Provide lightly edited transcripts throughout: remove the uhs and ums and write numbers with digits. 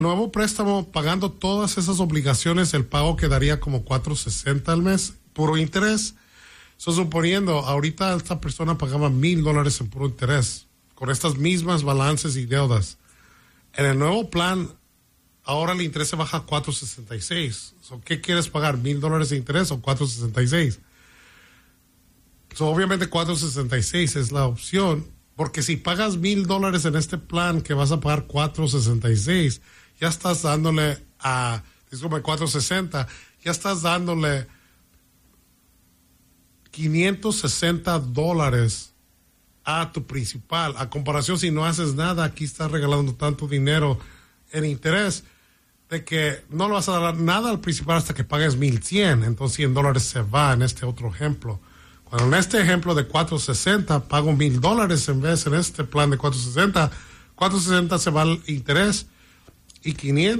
Nuevo préstamo, pagando todas esas obligaciones, el pago quedaría como $460 al mes, puro interés. Suponiendo, ahorita esta persona pagaba $1,000 en puro interés, con estas mismas balances y deudas. En el nuevo plan, ahora el interés se baja a $466. ¿Qué quieres pagar? $1,000 de interés o $466? Obviamente $466 es la opción, porque si pagas $1,000 en este plan que vas a pagar $466, ya estás dándole a, disculpe, $460, ya estás dándole $560 a tu principal. A comparación, si no haces nada, aquí estás regalando tanto dinero en interés de que no le vas a dar nada al principal hasta que pagues $1,100. Entonces $100 se va en este otro ejemplo. Cuando en este ejemplo de $460 pago $1,000 en vez en este plan de $460 se va al interés y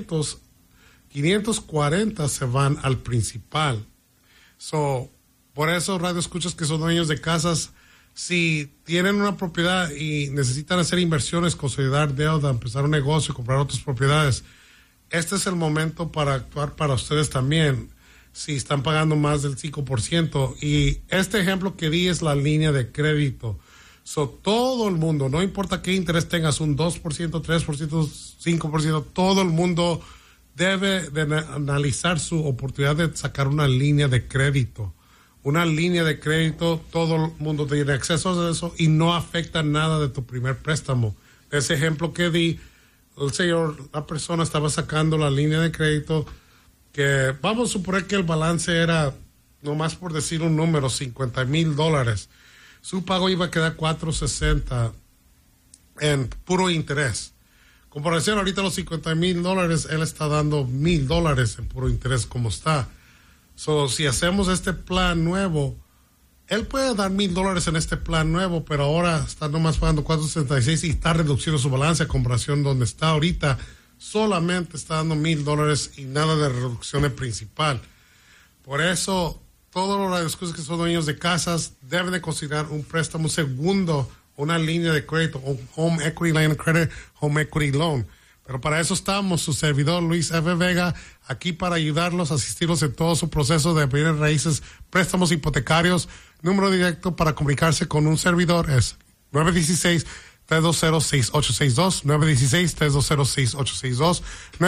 540 se van al principal. Por eso, radio escuchas que son dueños de casas, si tienen una propiedad y necesitan hacer inversiones, consolidar deuda, empezar un negocio, comprar otras propiedades, este es el momento para actuar para ustedes también, si están pagando más del 5%. Y este ejemplo que di es la línea de crédito. Todo el mundo, no importa qué interés tengas, un 2%, 3%, 5%, todo el mundo debe de analizar su oportunidad de sacar una línea de crédito. Una línea de crédito, todo el mundo tiene acceso a eso y no afecta nada de tu primer préstamo. Ese ejemplo que di, la persona estaba sacando la línea de crédito que, vamos a suponer que el balance era, nomás por decir un número, $50,000. Su pago iba a quedar $460 en puro interés. Comparación, ahorita los $50,000, él está dando $1,000 en puro interés como está. Si hacemos este plan nuevo, él puede dar $1,000 en este plan nuevo, pero ahora está nomás pagando $466 y está reduciendo su balance a comparación donde está ahorita. Solamente está dando $1,000 y nada de reducción de principal. Por eso, todos los cosas que son dueños de casas deben de considerar un préstamo segundo, una línea de crédito, un home equity line of credit, home equity loan. Pero para eso estamos, su servidor Luis F. Vega, aquí para ayudarlos, asistirlos en todo su proceso de bienes raíces, préstamos hipotecarios. Número directo para comunicarse con un servidor es 916-320-6862, 916-320-6862,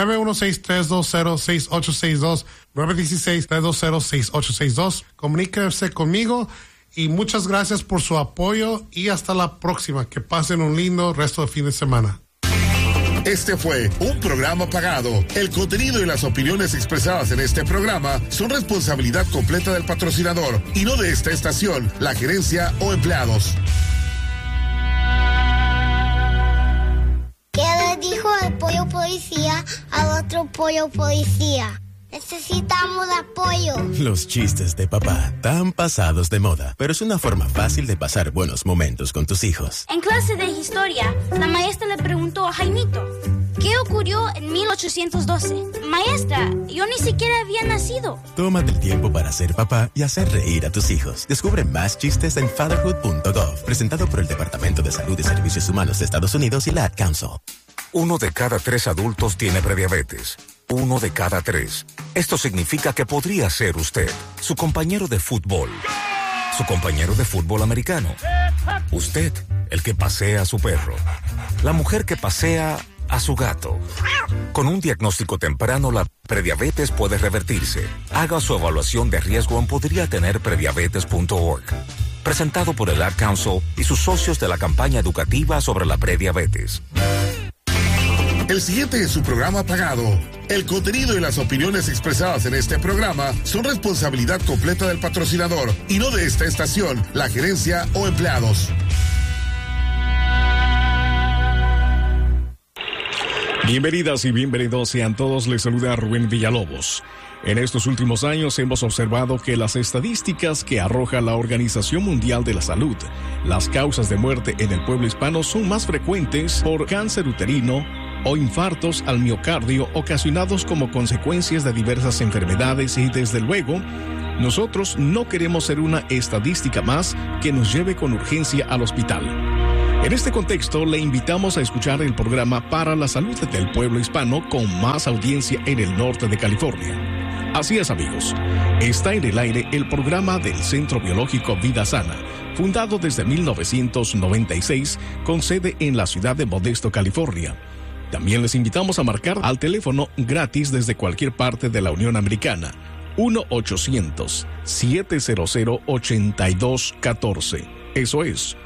916-320-6862, 916-320-6862. Comuníquense conmigo y muchas gracias por su apoyo y hasta la próxima. Que pasen un lindo resto de fin de semana. Este fue un programa pagado. El contenido y las opiniones expresadas en este programa son responsabilidad completa del patrocinador y no de esta estación, la gerencia o empleados. ¿Qué le dijo el pollo policía al otro pollo policía? Necesitamos apoyo. Los chistes de papá, tan pasados de moda, pero es una forma fácil de pasar buenos momentos con tus hijos. En clase de historia, la maestra le preguntó a Jaimito, ¿qué ocurrió en 1812? Maestra, yo ni siquiera había nacido. Tómate el tiempo para ser papá y hacer reír a tus hijos. Descubre más chistes en fatherhood.gov, presentado por el Departamento de Salud y Servicios Humanos de Estados Unidos y la Ad Council. 1 de cada 3 adultos tiene prediabetes. 1 de cada 3. Esto significa que podría ser usted, su compañero de fútbol, su compañero de fútbol americano, usted, el que pasea a su perro, la mujer que pasea a su gato. Con un diagnóstico temprano, la prediabetes puede revertirse. Haga su evaluación de riesgo en podriatenerprediabetes.org. Presentado por el Ad Council y sus socios de la campaña educativa sobre la prediabetes. El siguiente es su programa pagado. El contenido y las opiniones expresadas en este programa son responsabilidad completa del patrocinador y no de esta estación, la gerencia o empleados. Bienvenidas y bienvenidos sean todos, les saluda Rubén Villalobos. En estos últimos años hemos observado que las estadísticas que arroja la Organización Mundial de la Salud, las causas de muerte en el pueblo hispano son más frecuentes por cáncer uterino o infartos al miocardio ocasionados como consecuencias de diversas enfermedades y, desde luego, nosotros no queremos ser una estadística más que nos lleve con urgencia al hospital. En este contexto, le invitamos a escuchar el programa Para la Salud del Pueblo Hispano con más audiencia en el norte de California. Así es, amigos, está en el aire el programa del Centro Biológico Vida Sana, fundado desde 1996, con sede en la ciudad de Modesto, California. También les invitamos a marcar al teléfono gratis desde cualquier parte de la Unión Americana, 1-800-700-8214. Eso es,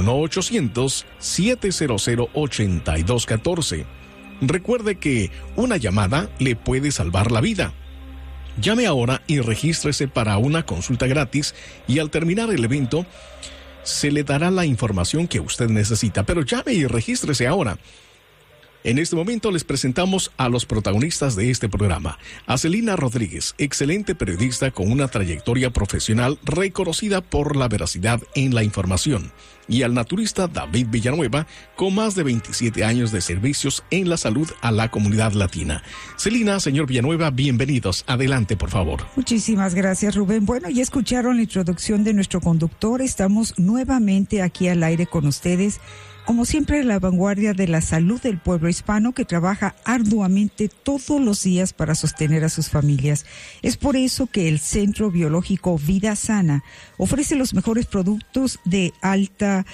1-800-700-8214. Recuerde que una llamada le puede salvar la vida. Llame ahora y regístrese para una consulta gratis y al terminar el evento se le dará la información que usted necesita. Pero llame y regístrese ahora. En este momento les presentamos a los protagonistas de este programa. A Celina Rodríguez, excelente periodista con una trayectoria profesional reconocida por la veracidad en la información. Y al naturista David Villanueva, con más de 27 años de servicios en la salud a la comunidad latina. Celina, señor Villanueva, bienvenidos. Adelante, por favor. Muchísimas gracias, Rubén. Bueno, ya escucharon la introducción de nuestro conductor. Estamos nuevamente aquí al aire con ustedes. Como siempre, la vanguardia de la salud del pueblo hispano que trabaja arduamente todos los días para sostener a sus familias. Es por eso que el Centro Biológico Vida Sana ofrece los mejores productos de alta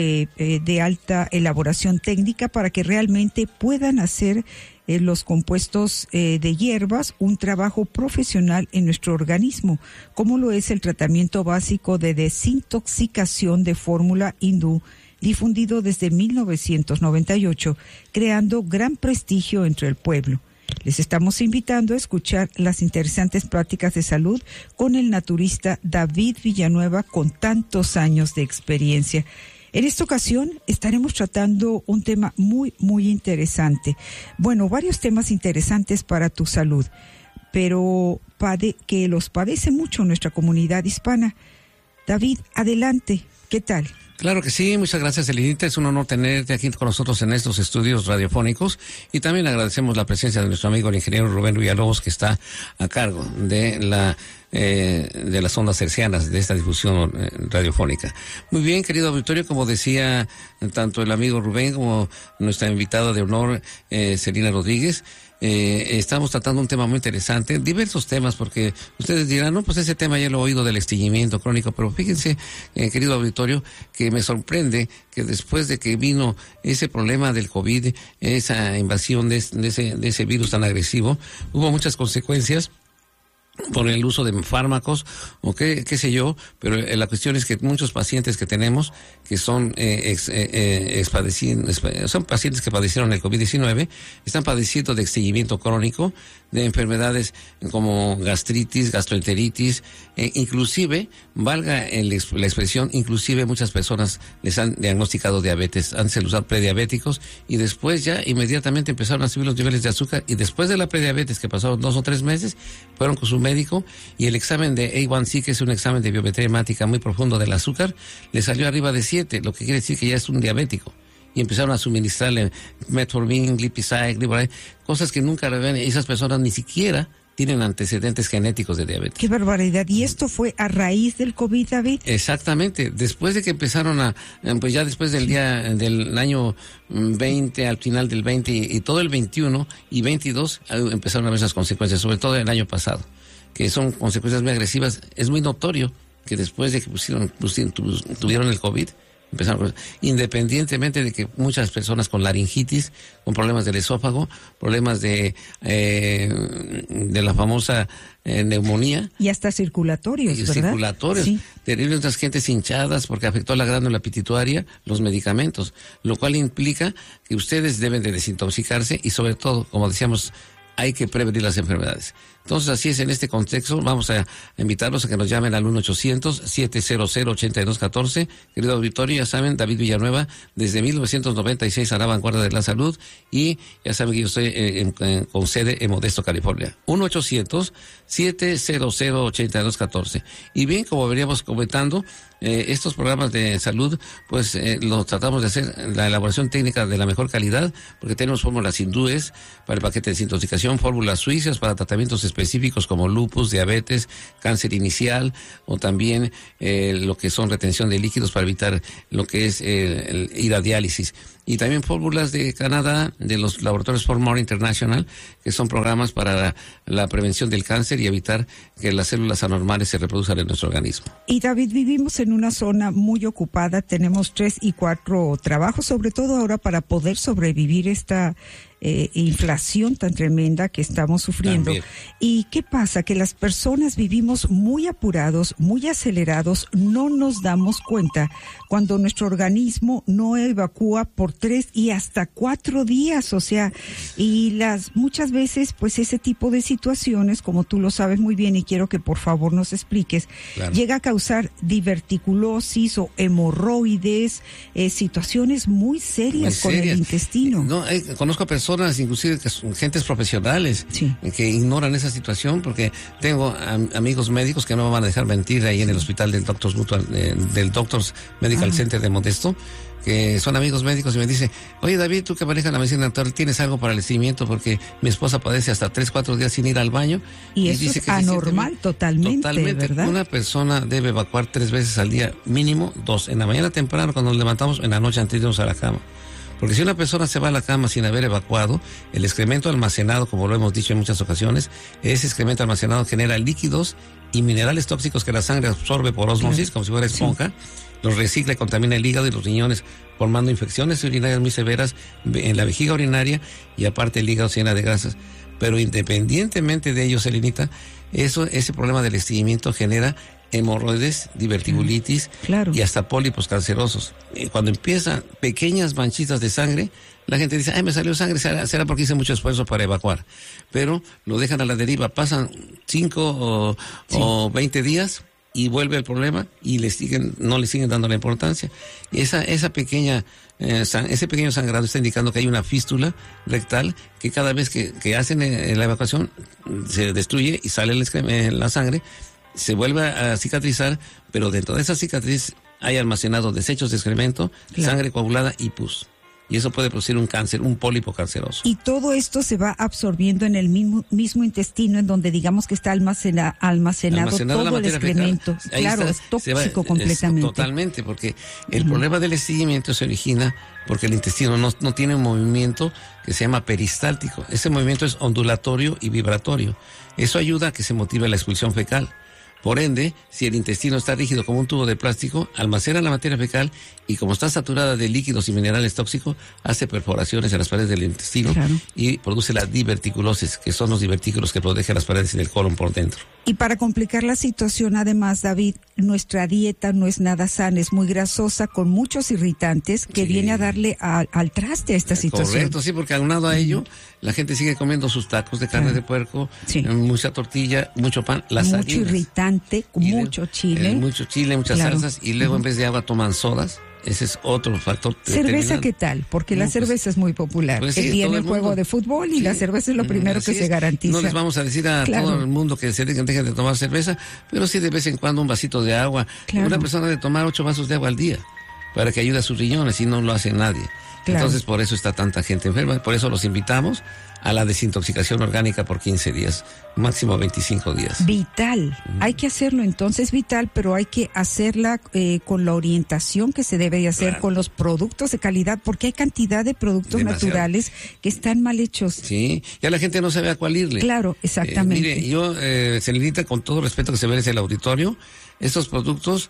elaboración técnica para que realmente puedan hacer los compuestos de hierbas un trabajo profesional en nuestro organismo, como lo es el tratamiento básico de desintoxicación de fórmula hindú, difundido desde 1998, creando gran prestigio entre el pueblo. Les estamos invitando a escuchar las interesantes pláticas de salud con el naturista David Villanueva, con tantos años de experiencia. En esta ocasión estaremos tratando un tema muy, muy interesante. Bueno, varios temas interesantes para tu salud, pero que los padece mucho nuestra comunidad hispana. David, adelante, ¿qué tal? Claro que sí, muchas gracias, Elinita. Es un honor tenerte aquí con nosotros en estos estudios radiofónicos y también agradecemos la presencia de nuestro amigo el ingeniero Rubén Villalobos, que está a cargo de las ondas hercianas de esta difusión radiofónica. Muy bien, querido auditorio, como decía tanto el amigo Rubén como nuestra invitada de honor, Celina Rodríguez, estamos tratando un tema muy interesante, diversos temas, porque ustedes dirán, no, pues ese tema ya lo he oído del estreñimiento crónico, pero fíjense, querido auditorio, que me sorprende que después de que vino ese problema del COVID, esa invasión de ese virus tan agresivo, hubo muchas consecuencias por el uso de fármacos o qué sé yo, pero la cuestión es que muchos pacientes que tenemos que son son pacientes que padecieron el COVID-19, están padeciendo de estreñimiento crónico, de enfermedades como gastritis, gastroenteritis, inclusive, valga la expresión, inclusive muchas personas les han diagnosticado diabetes, han sido prediabéticos y después ya inmediatamente empezaron a subir los niveles de azúcar y después de la prediabetes, que pasaron 2 o 3 meses, fueron con su médico y el examen de A1C, que es un examen de biometría hemática muy profundo del azúcar, le salió arriba de 7, lo que quiere decir que ya es un diabético. Y empezaron a suministrarle metformin, glipizide, cosas que nunca le ven. Esas personas ni siquiera tienen antecedentes genéticos de diabetes. ¡Qué barbaridad! ¿Y esto fue a raíz del COVID, David? Exactamente. Después de que empezaron pues ya después del año 20, al final del 20 y todo el 21 y 22, empezaron a ver esas consecuencias, sobre todo el año pasado, que son consecuencias muy agresivas. Es muy notorio que después de que tuvieron el COVID, empezaron, independientemente de que muchas personas con laringitis, con problemas del esófago, problemas de la famosa neumonía. Y hasta circulatorios, ¿verdad? Circulatorios. Sí. Terribles, otras gentes hinchadas porque afectó la glándula pituitaria, los medicamentos, lo cual implica que ustedes deben de desintoxicarse y sobre todo, como decíamos, hay que prevenir las enfermedades. Entonces, así es, en este contexto, vamos a invitarlos a que nos llamen al 1-800-700-8214. Querido auditorio, ya saben, David Villanueva, desde 1996 a la vanguardia de la salud, y ya saben que yo estoy con sede en Modesto, California. 1-800-700-8214. Y bien, como veníamos comentando, estos programas de salud, pues los tratamos de hacer la elaboración técnica de la mejor calidad, porque tenemos fórmulas hindúes para el paquete de desintoxicación, fórmulas suizas para tratamientos especiales específicos como lupus, diabetes, cáncer inicial o también lo que son retención de líquidos para evitar lo que es el ir a diálisis. Y también fórmulas de Canadá, de los laboratorios Formore International, que son programas para la prevención del cáncer y evitar que las células anormales se reproduzcan en nuestro organismo. Y David, vivimos en una zona muy ocupada, tenemos 3 y 4 trabajos, sobre todo ahora para poder sobrevivir esta inflación tan tremenda que estamos sufriendo. También. ¿Y qué pasa? Que las personas vivimos muy apurados, muy acelerados, no nos damos cuenta cuando nuestro organismo no evacúa por 3 y hasta 4 días, o sea, y muchas veces, pues ese tipo de situaciones, como tú lo sabes muy bien y quiero que por favor nos expliques, claro, llega a causar diverticulosis o hemorroides, situaciones muy serias con el intestino. No, conozco personas, inclusive que son gentes profesionales, sí, que ignoran esa situación, porque tengo amigos médicos que no me van a dejar mentir ahí en el hospital del Doctors Mutual, del Doctors Medical Center de Modesto, que son amigos médicos, y me dice: oye, David, tú que manejas la medicina natural, ¿tienes algo para el estreñimiento? Porque mi esposa padece hasta 3-4 días sin ir al baño. Y eso dice es que anormal, totalmente, ¿verdad? Una persona debe evacuar 3 veces al día, mínimo 2, en la mañana temprano cuando nos levantamos, en la noche antes de irnos a la cama. Porque si una persona se va a la cama sin haber evacuado, el excremento almacenado, como lo hemos dicho en muchas ocasiones, ese excremento almacenado genera líquidos y minerales tóxicos que la sangre absorbe por ósmosis, como si fuera esponja, los recicla y contamina el hígado y los riñones, formando infecciones urinarias muy severas en la vejiga urinaria, y aparte el hígado se llena de grasas. Pero independientemente de ello, Selenita, ese problema del estreñimiento genera hemorroides, diverticulitis, y hasta pólipos cancerosos. Cuando empiezan pequeñas manchitas de sangre, la gente dice: ay, me salió sangre, será porque hice mucho esfuerzo para evacuar. Pero lo dejan a la deriva, pasan 5 o 20 días y vuelve el problema y no le siguen dando la importancia. Ese pequeño sangrado está indicando que hay una fístula rectal, que cada vez que hacen la evacuación se destruye y sale la sangre, se vuelve a cicatrizar, pero dentro de esa cicatriz hay almacenado desechos de excremento, sangre coagulada y pus. Y eso puede producir un cáncer, un pólipo canceroso. Y todo esto se va absorbiendo en el mismo intestino, en donde digamos que está almacenado todo el excremento. Claro, es tóxico completamente. Totalmente, porque el problema del estreñimiento se origina porque el intestino no tiene un movimiento que se llama peristáltico. Ese movimiento es ondulatorio y vibratorio. Eso ayuda a que se motive la expulsión fecal. Por ende, si el intestino está rígido como un tubo de plástico, almacena la materia fecal y, como está saturada de líquidos y minerales tóxicos, hace perforaciones en las paredes del intestino y produce la diverticulosis, que son los divertículos que protegen las paredes y el colon por dentro. Y para complicar la situación, además, David, nuestra dieta no es nada sana, es muy grasosa, con muchos irritantes, que viene a darle al traste a esta situación. Correcto, sí, porque aunado a ello, la gente sigue comiendo sus tacos de carne de puerco, mucha tortilla, mucho pan, las mucho harinas, irritante, mucho chile. Mucho chile, muchas salsas, y luego en vez de agua toman sodas. Ese es otro factor. ¿Cerveza qué tal? Porque la cerveza es muy popular. Pues sí, tiene el juego de fútbol y la cerveza es lo primero que se garantiza. No les vamos a decir a todo el mundo que se dejen de tomar cerveza, pero sí de vez en cuando un vasito de agua. Una persona debe tomar 8 vasos de agua al día para que ayude a sus riñones, y no lo hace nadie. Entonces, por eso está tanta gente enferma. Por eso los invitamos a la desintoxicación orgánica por 15 días, máximo 25 días. Vital. Hay que hacerlo entonces, vital, pero hay que hacerla con la orientación que se debe de hacer, con los productos de calidad, porque hay cantidad de productos naturales que están mal hechos. Sí, ya la gente no sabe a cuál irle. Claro, exactamente. Mire, yo, Selenita, con todo respeto que se merece el auditorio, estos productos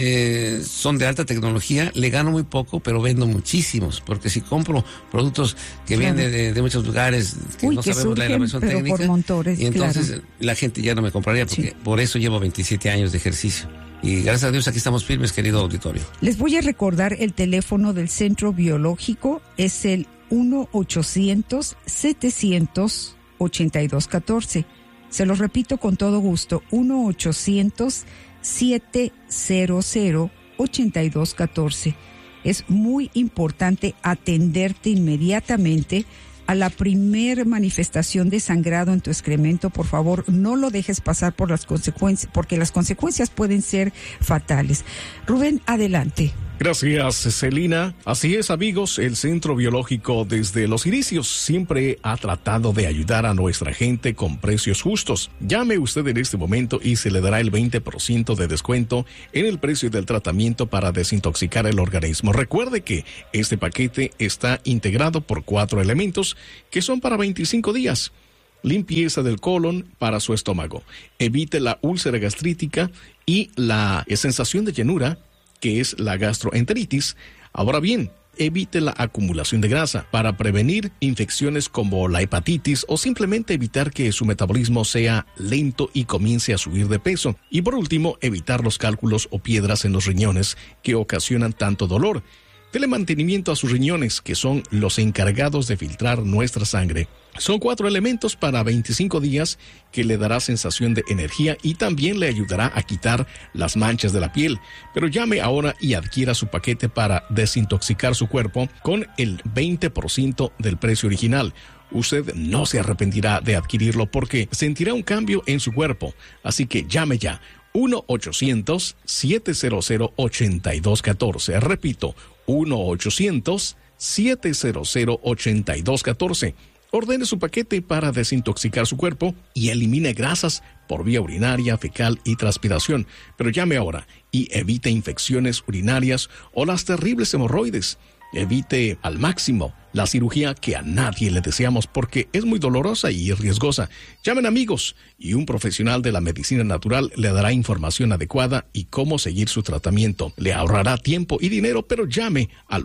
son de alta tecnología, le gano muy poco, pero vendo muchísimos, porque si compro productos que vienen de muchos lugares que no sabemos la elaboración técnica, por montones, y entonces la gente ya no me compraría, porque por eso llevo 27 años de ejercicio. Y gracias a Dios aquí estamos firmes, querido auditorio. Les voy a recordar el teléfono del Centro Biológico, es el 1-800-700-8214. Se los repito con todo gusto, 1-800-700-8214. Es muy importante atenderte inmediatamente a la primer manifestación de sangrado en tu excremento. Por favor, no lo dejes pasar por las consecuencias, porque las consecuencias pueden ser fatales. Rubén, adelante. Gracias, Celina. Así es, amigos, el Centro Biológico desde los inicios siempre ha tratado de ayudar a nuestra gente con precios justos. Llame usted en este momento y se le dará el 20% de descuento en el precio del tratamiento para desintoxicar el organismo. Recuerde que este paquete está integrado por 4 elementos que son para 25 días. Limpieza del colon para su estómago. Evite la úlcera gastrítica y la sensación de llenura, que es la gastroenteritis. Ahora bien, evite la acumulación de grasa para prevenir infecciones como la hepatitis o simplemente evitar que su metabolismo sea lento y comience a subir de peso. Y por último, evitar los cálculos o piedras en los riñones que ocasionan tanto dolor. Dele mantenimiento a sus riñones, que son los encargados de filtrar nuestra sangre. Son 4 elementos para 25 días que le dará sensación de energía y también le ayudará a quitar las manchas de la piel. Pero llame ahora y adquiera su paquete para desintoxicar su cuerpo con el 20% del precio original. Usted no se arrepentirá de adquirirlo porque sentirá un cambio en su cuerpo. Así que llame ya. 1-800-700-8214. Repito, 1-800-700-8214. Ordene su paquete para desintoxicar su cuerpo y elimine grasas por vía urinaria, fecal y transpiración. Pero llame ahora y evite infecciones urinarias o las terribles hemorroides. Evite al máximo la cirugía que a nadie le deseamos porque es muy dolorosa y riesgosa. Llamen, amigos, y un profesional de la medicina natural le dará información adecuada y cómo seguir su tratamiento. Le ahorrará tiempo y dinero, pero llame al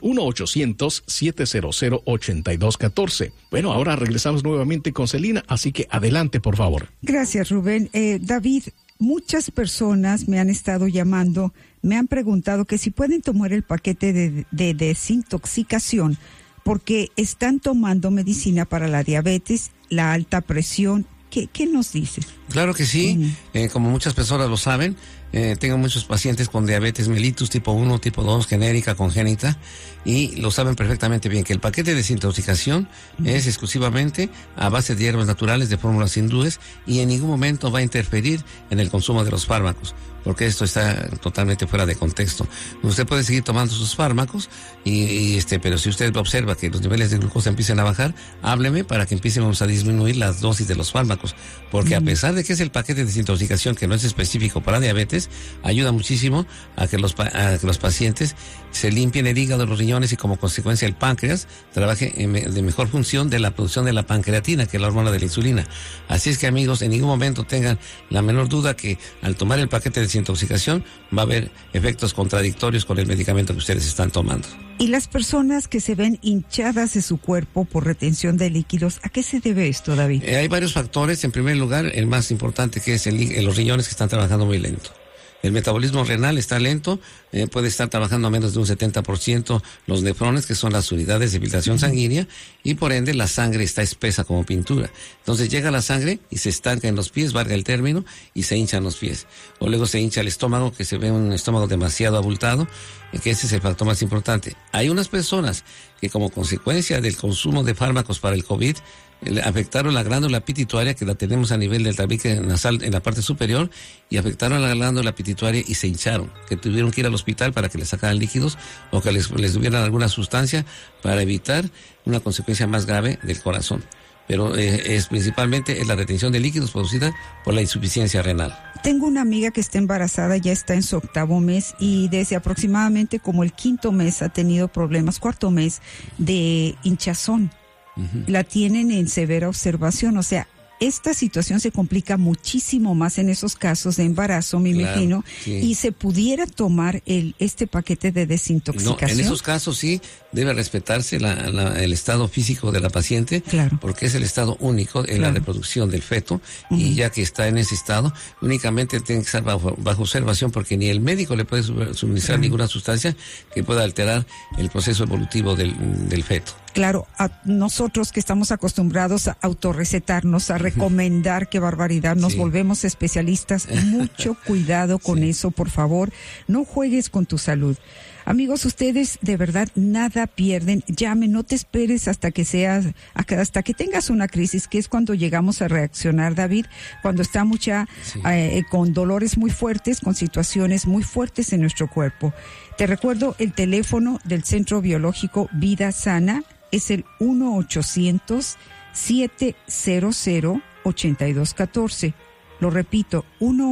1-800-700-8214. Bueno, ahora regresamos nuevamente con Celina, así que adelante, por favor. Gracias, Rubén. David, muchas personas me han estado llamando, me han preguntado que si pueden tomar el paquete de desintoxicación porque están tomando medicina para la diabetes, la alta presión. ¿Qué nos dices? Claro que sí, como muchas personas lo saben, tengo muchos pacientes con diabetes mellitus tipo 1, tipo 2, genérica, congénita, y lo saben perfectamente bien que el paquete de desintoxicación es exclusivamente a base de hierbas naturales de fórmulas hindúes y en ningún momento va a interferir en el consumo de los fármacos, porque esto está totalmente fuera de contexto. Usted puede seguir tomando sus fármacos, pero si usted observa que los niveles de glucosa empiezan a bajar, hábleme para que empiecemos a disminuir las dosis de los fármacos, porque a pesar de que es el paquete de desintoxicación que no es específico para diabetes, ayuda muchísimo a que los pacientes se limpien el hígado, los riñones y como consecuencia el páncreas trabaje de mejor función de la producción de la pancreatina, que es la hormona de la insulina. Así es que, amigos, en ningún momento tengan la menor duda que al tomar el paquete de desintoxicación va a haber efectos contradictorios con el medicamento que ustedes están tomando. Y las personas que se ven hinchadas de su cuerpo por retención de líquidos, ¿a qué se debe esto, David? Hay varios factores. En primer lugar, el más importante, que es los riñones que están trabajando muy lento. El metabolismo renal está lento, puede estar trabajando a menos de un 70%, los nefrones, que son las unidades de filtración sanguínea, y por ende la sangre está espesa como pintura. Entonces llega la sangre y se estanca en los pies, valga el término, y se hinchan los pies. O luego se hincha el estómago, que se ve un estómago demasiado abultado, que ese es el factor más importante. Hay unas personas que como consecuencia del consumo de fármacos para el COVID, afectaron la glándula pituitaria, que la tenemos a nivel del tabique nasal en la parte superior, y afectaron la glándula pituitaria y se hincharon, que tuvieron que ir al hospital para que les sacaran líquidos o que les dieran alguna sustancia para evitar una consecuencia más grave del corazón. Pero principalmente es la retención de líquidos producida por la insuficiencia renal. Tengo una amiga que está embarazada, ya está en su 8º mes y desde aproximadamente como el 5º mes ha tenido problemas, 4º mes de hinchazón. La tienen en severa observación, o sea, esta situación se complica muchísimo más en esos casos de embarazo, me imagino, sí. Y se pudiera tomar este paquete de desintoxicación. No, en esos casos sí debe respetarse el estado físico de la paciente, claro, porque es el estado único en la reproducción del feto, y ya que está en ese estado, únicamente tiene que estar bajo observación, porque ni el médico le puede suministrar ninguna sustancia que pueda alterar el proceso evolutivo del feto. Claro, a nosotros que estamos acostumbrados a autorrecetarnos, a recomendar, qué barbaridad, nos volvemos especialistas. Mucho cuidado con eso, por favor. No juegues con tu salud. Amigos, ustedes de verdad nada pierden. Llamen, no te esperes hasta que tengas una crisis, que es cuando llegamos a reaccionar, David, cuando estamos ya con dolores muy fuertes, con situaciones muy fuertes en nuestro cuerpo. Te recuerdo el teléfono del Centro Biológico Vida Sana, es el 1-800-700-8214. Lo repito,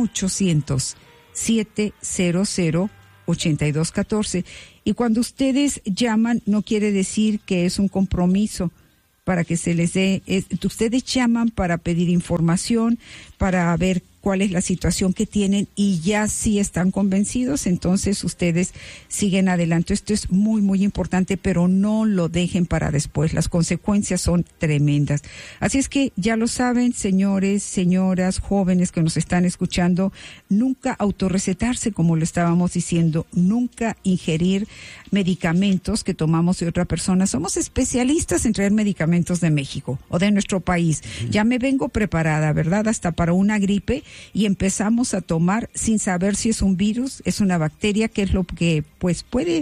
1-800-700-8214. Y cuando ustedes llaman, no quiere decir que es un compromiso para que se les dé. Ustedes llaman para pedir información, para ver cuál es la situación que tienen, y ya si están convencidos, entonces ustedes siguen adelante. Esto es muy, muy importante, pero no lo dejen para después. Las consecuencias son tremendas. Así es que ya lo saben, señores, señoras, jóvenes que nos están escuchando, nunca autorrecetarse, como lo estábamos diciendo, nunca ingerir medicamentos que tomamos de otra persona. Somos especialistas en traer medicamentos de México o de nuestro país. Ya me vengo preparada, ¿verdad? Hasta para una gripe, y empezamos a tomar sin saber si es un virus, es una bacteria, que es lo que pues puede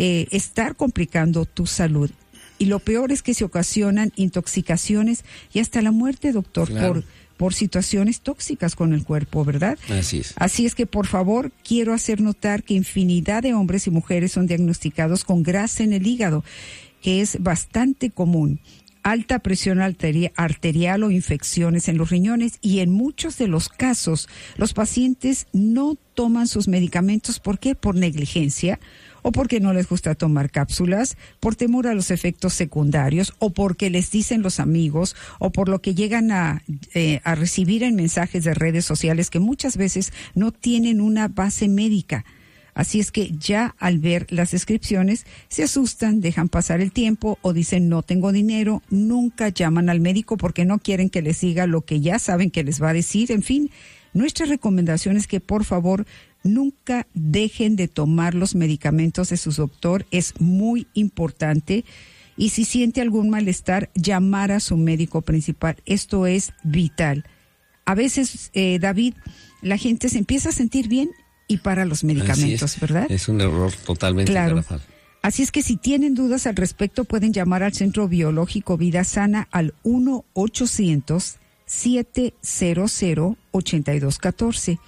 estar complicando tu salud. Y lo peor es que se ocasionan intoxicaciones y hasta la muerte, doctor, claro, por situaciones tóxicas con el cuerpo, ¿verdad? Así es. Así es que, por favor, quiero hacer notar que infinidad de hombres y mujeres son diagnosticados con grasa en el hígado, que es bastante común. Alta presión arterial o infecciones en los riñones, y en muchos de los casos los pacientes no toman sus medicamentos. ¿Por qué? Por negligencia, o porque no les gusta tomar cápsulas, por temor a los efectos secundarios, o porque les dicen los amigos, o por lo que llegan a recibir en mensajes de redes sociales que muchas veces no tienen una base médica. Así es que ya al ver las descripciones se asustan, dejan pasar el tiempo o dicen no tengo dinero, nunca llaman al médico porque no quieren que les diga lo que ya saben que les va a decir. En fin, nuestra recomendación es que por favor nunca dejen de tomar los medicamentos de su doctor, es muy importante. Y si siente algún malestar, llamar a su médico principal, esto es vital. A veces, David, la gente se empieza a sentir bien y para los medicamentos, ¿verdad? Es un error totalmente garrafal. Así es que si tienen dudas al respecto, pueden llamar al Centro Biológico Vida Sana al 1-800-700-8214.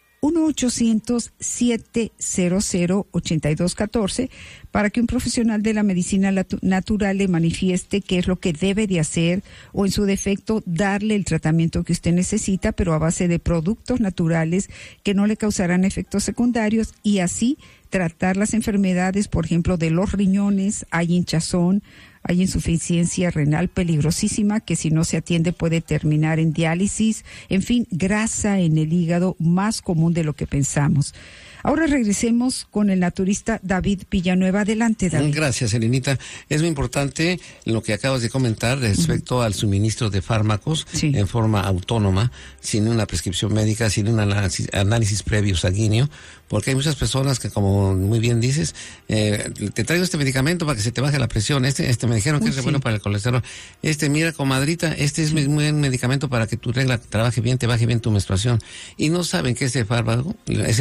1-800-700-8214 para que un profesional de la medicina natural le manifieste qué es lo que debe de hacer, o en su defecto darle el tratamiento que usted necesita, pero a base de productos naturales que no le causarán efectos secundarios, y así tratar las enfermedades, por ejemplo, de los riñones. Hay hinchazón, hay insuficiencia renal peligrosísima que si no se atiende puede terminar en diálisis. En fin, grasa en el hígado, más común de lo que pensamos. Ahora regresemos con el naturista David Villanueva. Adelante, David. Gracias, Elenita. Es muy importante lo que acabas de comentar respecto al suministro de fármacos en forma autónoma, sin una prescripción médica, sin un análisis previo sanguíneo, porque hay muchas personas que, como muy bien dices, te traigo este medicamento para que se te baje la presión, este me dijeron que es bueno para el colesterol, mira, comadrita, este es muy buen medicamento para que tu regla trabaje bien, te baje bien tu menstruación, y no saben que ese fármaco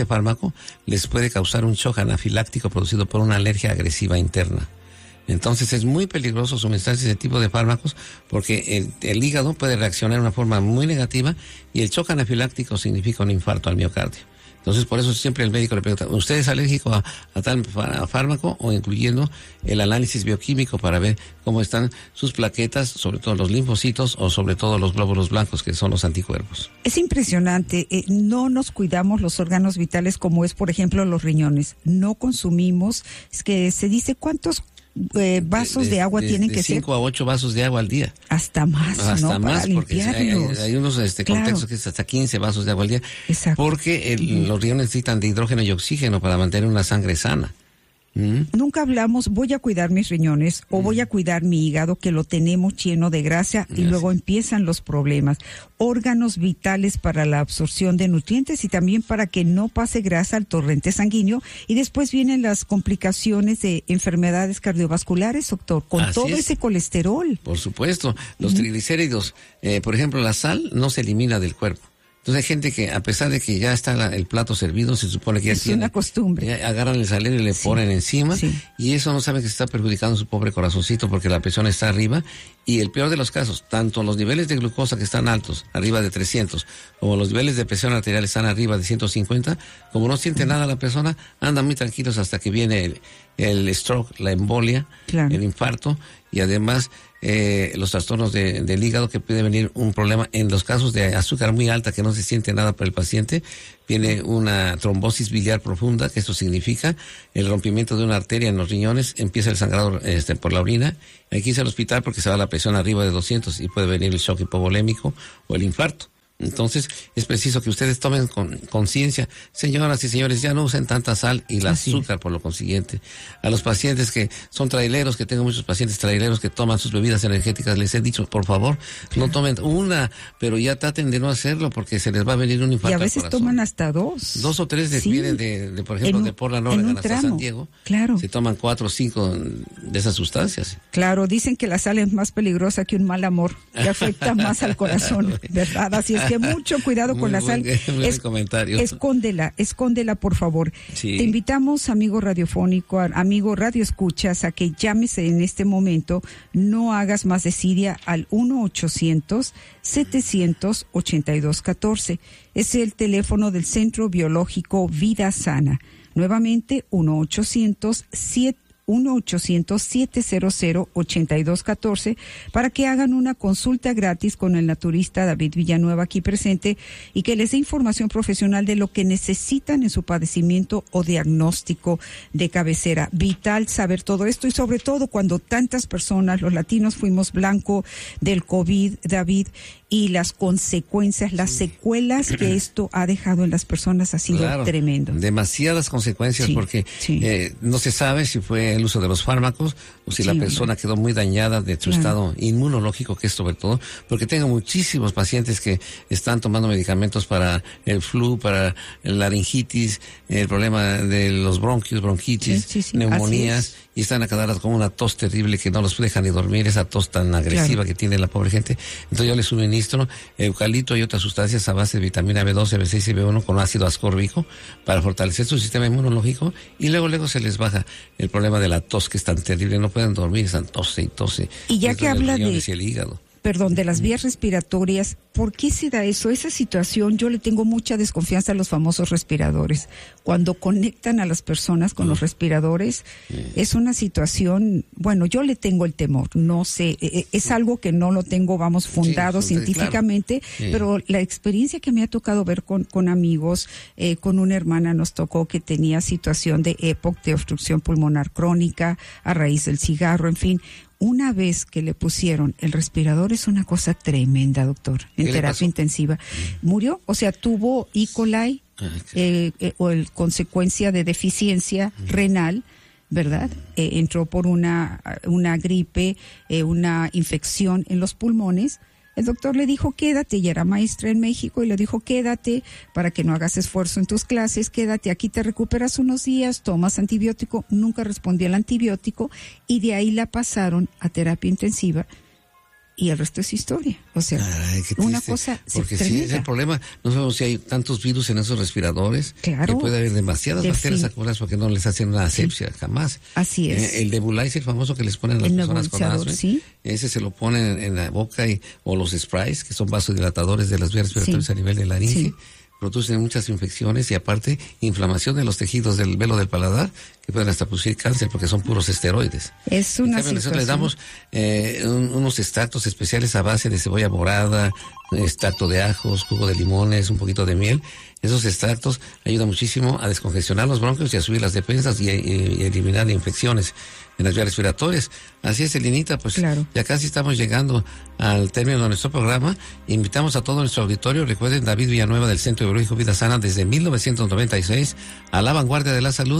les puede causar un shock anafiláctico producido por una alergia agresiva interna. Entonces es muy peligroso suministrarse ese tipo de fármacos, porque el hígado puede reaccionar de una forma muy negativa, y el shock anafiláctico significa un infarto al miocardio. Entonces, por eso siempre el médico le pregunta, ¿usted es alérgico a tal fármaco? O incluyendo el análisis bioquímico para ver cómo están sus plaquetas, sobre todo los linfocitos, o sobre todo los glóbulos blancos, que son los anticuerpos. Es impresionante. No nos cuidamos los órganos vitales, como es, por ejemplo, los riñones. No consumimos, es que se dice cuántos vasos de agua tienen que ser. 5 a 8 vasos de agua al día. Hasta más, hasta ¿no? más, para porque hay unos contextos que es hasta 15 vasos de agua al día. Exacto. Porque los riñones necesitan de hidrógeno y oxígeno para mantener una sangre sana. Nunca hablamos, voy a cuidar mis riñones o voy a cuidar mi hígado, que lo tenemos lleno de grasa, y luego empiezan los problemas. Órganos vitales para la absorción de nutrientes y también para que no pase grasa al torrente sanguíneo, y después vienen las complicaciones de enfermedades cardiovasculares, doctor, con ese colesterol. Por supuesto, los triglicéridos, por ejemplo, la sal no se elimina del cuerpo. Entonces hay gente que, a pesar de que ya está el plato servido, se supone que ya es una costumbre. Ya agarran el salero y le ponen encima, y eso no saben que se está perjudicando su pobre corazoncito porque la presión está arriba. Y el peor de los casos, tanto los niveles de glucosa que están altos, arriba de 300, como los niveles de presión arterial están arriba de 150, como no siente nada la persona, andan muy tranquilos hasta que viene el stroke, la embolia, el infarto, y además los trastornos del hígado, que puede venir un problema en los casos de azúcar muy alta que no se siente nada para el paciente. Viene una trombosis biliar profunda, que esto significa el rompimiento de una arteria en los riñones, empieza el sangrado por la orina, hay que irse al hospital porque se va la presión arriba de 200 y puede venir el shock hipovolémico o el infarto. Entonces, es preciso que ustedes tomen conciencia. Señoras y señores, ya no usen tanta sal y el azúcar por lo consiguiente. A los pacientes que son traileros, que tengo muchos pacientes traileros que toman sus bebidas energéticas, les he dicho, por favor, no tomen una, pero ya traten de no hacerlo porque se les va a venir un infarto. Y a veces toman hasta 2. 2 o 3 vienen de por ejemplo, de Portland, Oregon hasta San Diego. Claro. Se toman 4 o 5 de esas sustancias. Claro, dicen que la sal es más peligrosa que un mal amor, que afecta más al corazón, ¿verdad? Así es que mucho cuidado con la sal. Escóndela, por favor. Sí. Te invitamos, amigo radiofónico, amigo radio escuchas, a que llames en este momento, no hagas más desidia, al 1-800-782-14. Es el teléfono del Centro Biológico Vida Sana. Nuevamente, 1-800-700-8214 para que hagan una consulta gratis con el naturista David Villanueva aquí presente y que les dé información profesional de lo que necesitan en su padecimiento o diagnóstico de cabecera. Vital saber todo esto, y sobre todo cuando tantas personas, los latinos, fuimos blanco del COVID, David, y las consecuencias, las secuelas que esto ha dejado en las personas ha sido tremendo. Demasiadas consecuencias porque no se sabe si fue el uso de los fármacos o si la persona quedó muy dañada de su estado inmunológico, que es sobre todo, porque tengo muchísimos pacientes que están tomando medicamentos para el flu, para la laringitis, el problema de los bronquios, bronquitis, neumonías, y están a cada rato con una tos terrible que no los deja ni dormir, esa tos tan agresiva que tiene la pobre gente. Entonces yo les suministro eucalipto y otras sustancias a base de vitamina B12, B6 y B1 con ácido ascórbico para fortalecer su sistema inmunológico, y luego se les baja el problema de la tos, que es tan terrible, no pueden dormir, están tose y tose. Y ya que habla de el hígado. De las vías respiratorias, ¿por qué se da eso? Esa situación, yo le tengo mucha desconfianza a los famosos respiradores. Cuando conectan a las personas con los respiradores, es una situación, bueno, yo le tengo el temor, no sé, es algo que no lo tengo, fundado científicamente, pero la experiencia que me ha tocado ver con amigos, con una hermana nos tocó que tenía situación de EPOC, de obstrucción pulmonar crónica, a raíz del cigarro, en fin. Una vez que le pusieron el respirador, es una cosa tremenda, doctor, en terapia intensiva. Murió, o sea, tuvo E. coli, consecuencia de deficiencia renal, ¿verdad? Entró por una gripe, una infección en los pulmones. El doctor le dijo, quédate, y era maestra en México, y le dijo, quédate para que no hagas esfuerzo en tus clases, quédate, aquí te recuperas unos días, tomas antibiótico. Nunca respondió al antibiótico, y de ahí la pasaron a terapia intensiva, y el resto es historia. O sea, una cosa porque tremenda. Sí es el problema. No sabemos si hay tantos virus en esos respiradores, que puede haber demasiadas bacterias acumuladas porque no les hacen una asepsia, jamás. Así es. El nebulizer famoso que les ponen a las personas con asma, ese se lo ponen en la boca, o los sprays, que son vasodilatadores de las vías respiratorias a nivel de laringe. Producen muchas infecciones y aparte inflamación de los tejidos del velo del paladar, que pueden hasta producir cáncer porque son puros esteroides. Es una situación. Nosotros les damos unos extractos especiales a base de cebolla morada, extracto de ajos, jugo de limones, un poquito de miel. Esos extractos ayudan muchísimo a descongestionar los bronquios y a subir las defensas y eliminar infecciones en las vías respiratorias. Así es, Elinita, pues ya casi estamos llegando al término de nuestro programa. Invitamos a todo nuestro auditorio. Recuerden, David Villanueva del Centro Biológico Vida Sana, desde 1996 a la vanguardia de la salud,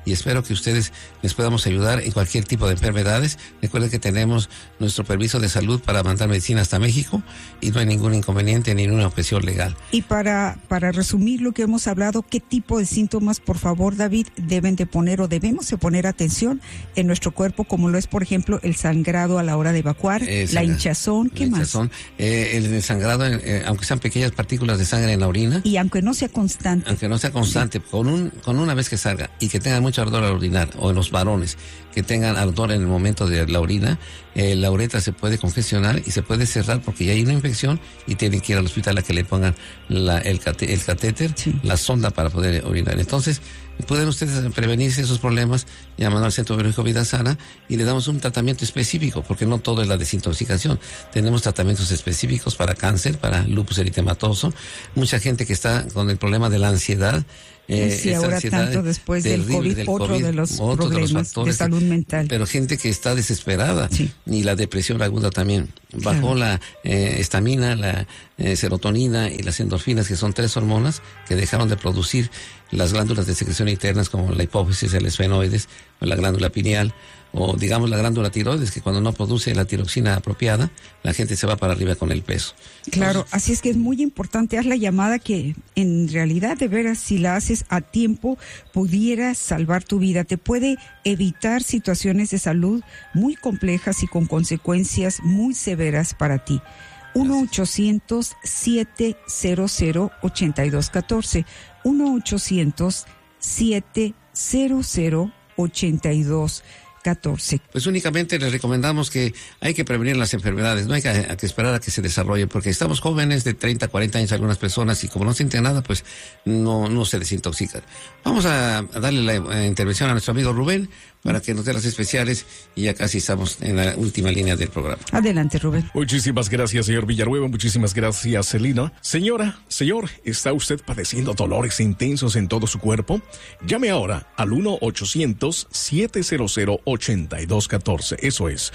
y espero que ustedes les podamos ayudar en cualquier tipo de enfermedades. Recuerden que tenemos nuestro permiso de salud para mandar medicina hasta México y no hay ningún inconveniente ni ninguna objeción legal. Y para resumir lo que hemos hablado, ¿qué tipo de síntomas, por favor, David, deben de poner o debemos de poner atención en nuestro cuerpo, como lo es, por ejemplo, el sangrado a la hora de evacuar, la hinchazón, ¿qué más? El sangrado, aunque sean pequeñas partículas de sangre en la orina. Y aunque no sea constante. Sí. Con una vez que salga y que tenga mucho ardor al orinar, o en los varones que tengan ardor en el momento de la orina, la uretra se puede congestionar y se puede cerrar porque ya hay una infección y tienen que ir al hospital a que le pongan el catéter, sí, la sonda para poder orinar. Entonces, pueden ustedes prevenirse esos problemas llamando al Centro Biológico Vida Sana y le damos un tratamiento específico, porque no todo es la desintoxicación. Tenemos tratamientos específicos para cáncer, para lupus eritematoso, mucha gente que está con el problema de la ansiedad. Sí, ahora tanto después del COVID, otro de los problemas de salud mental. Pero gente que está desesperada, sí, y la depresión aguda también. Bajó la estamina, la serotonina y las endorfinas, que son 3 hormonas que dejaron de producir las glándulas de secreción internas como la hipófisis, el esfenoides, o la glándula pineal, o digamos la glándula tiroides, que cuando no produce la tiroxina apropiada, la gente se va para arriba con el peso. Claro, así es que es muy importante, haz la llamada, que en realidad, de veras, si la haces a tiempo, pudiera salvar tu vida. Te puede evitar situaciones de salud muy complejas y con consecuencias muy severas para ti. 1-800-700-8214. 1-800-700-8214. Pues únicamente les recomendamos que hay que prevenir las enfermedades, no hay que esperar a que se desarrollen, porque estamos jóvenes de 30, 40 años algunas personas y como no sienten nada, pues no se desintoxican. Vamos a darle la intervención a nuestro amigo Rubén para que nos dé las especiales y ya casi estamos en la última línea del programa. Adelante, Rubén. Muchísimas gracias, señor Villanueva. Muchísimas gracias, Celina. Señora, señor, ¿está usted padeciendo dolores intensos en todo su cuerpo? Llame ahora al 1-800-700-8214. Eso es,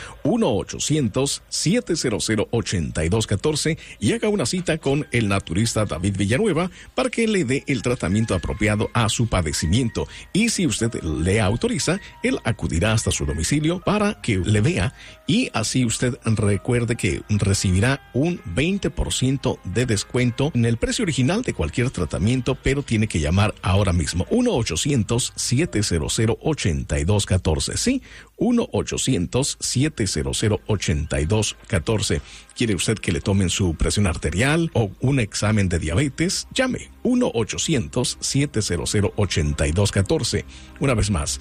1-800-700-8214 y haga una cita con el naturista David Villanueva para que le dé el tratamiento apropiado a su padecimiento. Y si usted le autoriza, él acudirá hasta su domicilio para que le vea y así usted recuerde que recibirá un 20% de descuento en el precio original de cualquier tratamiento, pero tiene que llamar ahora mismo. 1-800-700-8214. Sí, 1-800-700-8214. ¿Quiere usted que le tomen su presión arterial o un examen de diabetes? Llame 1-800-700-8214. Una vez más,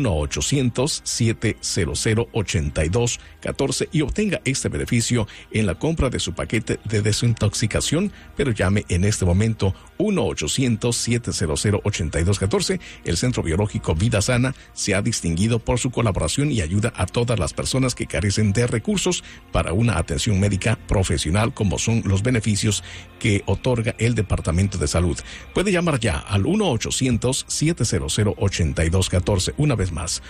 1-800-700-8214 y obtenga este beneficio en la compra de su paquete de desintoxicación, pero llame en este momento 1-800-700-8214. El Centro Biológico Vida Sana se ha distinguido por su colaboración y ayuda a todas las personas que carecen de recursos para una atención médica profesional, como son los beneficios que otorga el Departamento de Salud. Puede llamar ya al 1-800-700-8214. Una vez más,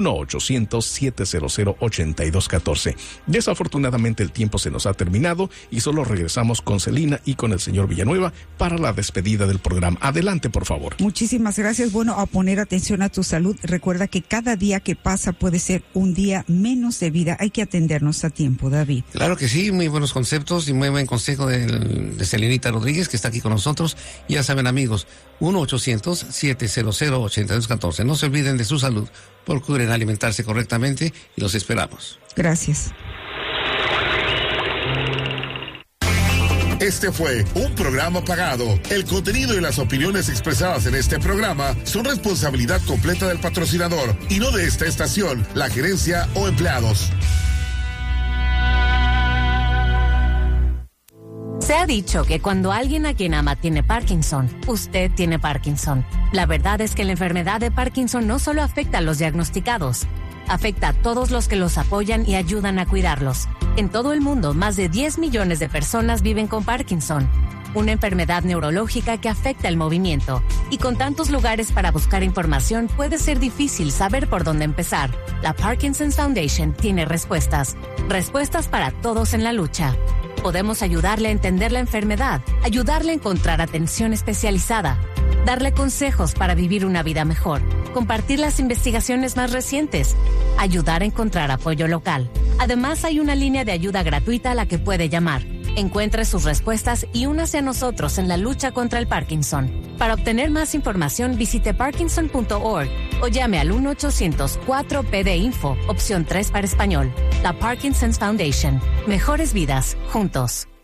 1-800-700-8214. Desafortunadamente el tiempo se nos ha terminado y solo regresamos con Celina y con el señor Villanueva para la despedida del programa. Adelante, por favor. Muchísimas gracias. Bueno, a poner atención a tu salud. Recuerda que cada día que pasa puede ser un día menos de vida. Hay que atendernos a tiempo, David. Claro que sí, muy buenos conceptos y muy buen consejo de Celinita Rodríguez, que está aquí con nosotros. Ya saben, amigos, 1-800-700-8214. No se olviden de su salud, procuren alimentarse correctamente y los esperamos. Gracias. Este fue un programa pagado. El contenido y las opiniones expresadas en este programa son responsabilidad completa del patrocinador y no de esta estación, la gerencia o empleados. Se ha dicho que cuando alguien a quien ama tiene Parkinson, usted tiene Parkinson. La verdad es que la enfermedad de Parkinson no solo afecta a los diagnosticados, afecta a todos los que los apoyan y ayudan a cuidarlos. En todo el mundo, más de 10 millones de personas viven con Parkinson, una enfermedad neurológica que afecta el movimiento. Y con tantos lugares para buscar información, puede ser difícil saber por dónde empezar. La Parkinson's Foundation tiene respuestas para todos en la lucha. Podemos ayudarle a entender la enfermedad, ayudarle a encontrar atención especializada, darle consejos para vivir una vida mejor, compartir las investigaciones más recientes, ayudar a encontrar apoyo local. Además, hay una línea de ayuda gratuita a la que puede llamar. Encuentre sus respuestas y únase a nosotros en la lucha contra el Parkinson. Para obtener más información, visite parkinson.org o llame al 1-800-4PD-INFO, opción 3 para español. La Parkinson's Foundation. Mejores vidas, juntos.